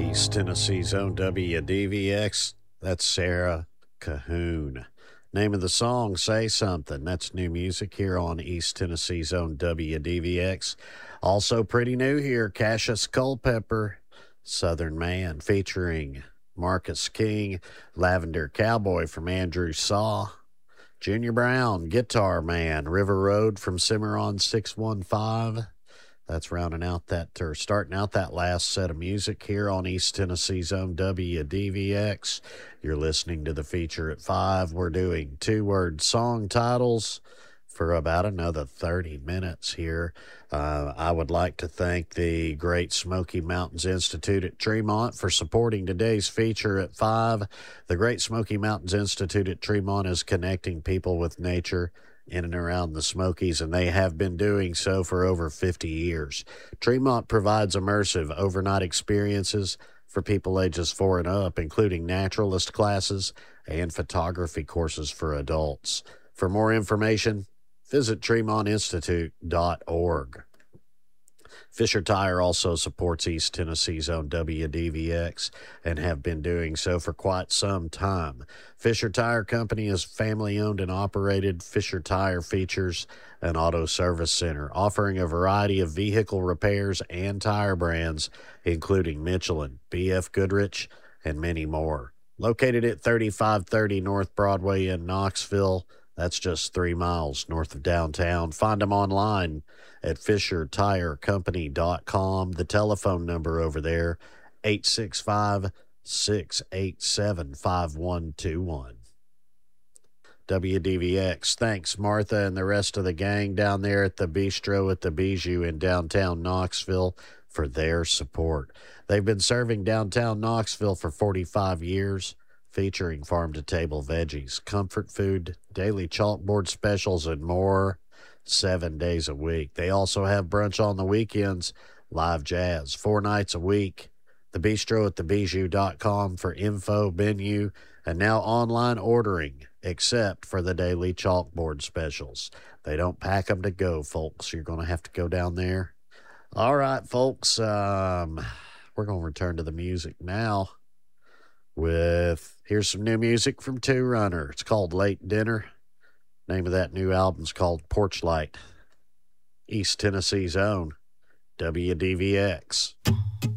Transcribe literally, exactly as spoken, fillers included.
East Tennessee's own W D V X. That's Sarah Cahoon. Name of the song, Say Something. That's new music here on East Tennessee's own W D V X. Also pretty new here, Cassius Culpepper, Southern Man, featuring Marcus King, Lavender Cowboy from Andrew Saw, Junior Brown, Guitar Man, River Road from Cimarron six one five. That's rounding out that, or starting out that last set of music here on East Tennessee's own W D V X. You're listening to the feature at five. We're doing two-word song titles for about another thirty minutes here. Uh, I would like to thank the Great Smoky Mountains Institute at Tremont for supporting today's feature at five. The Great Smoky Mountains Institute at Tremont is connecting people with nature in and around the Smokies, and they have been doing so for over fifty years. Tremont provides immersive overnight experiences for people ages four and up, including naturalist classes and photography courses for adults. For more information, visit Tremont Institute dot org. Fisher Tire also supports East Tennessee's own W D V X and have been doing so for quite some time. Fisher Tire Company is family-owned and operated. Fisher Tire features an auto service center offering a variety of vehicle repairs and tire brands, including Michelin, B F Goodrich, and many more. Located at thirty-five thirty North Broadway in Knoxville, that's just three miles north of downtown. Find them online at Fisher Tire Company dot com. The telephone number over there, eight six five, six eight seven, five one two one. W D V X thanks Martha and the rest of the gang down there at the Bistro at the Bijou in downtown Knoxville for their support. They've been serving downtown Knoxville for forty-five years. Featuring farm-to-table veggies, comfort food, daily chalkboard specials, and more, seven days a week. They also have brunch on the weekends, live jazz, four nights a week. The Bistro at the Bijou dot com for info, menu, and now online ordering, except for the daily chalkboard specials. They don't pack them to go, folks. You're going to have to go down there. All right, folks, um, we're going to return to the music now. With here's some new music from Two Runner. It's called Late Dinner. Name of that new album's called Porch Light. East Tennessee's own W D V X.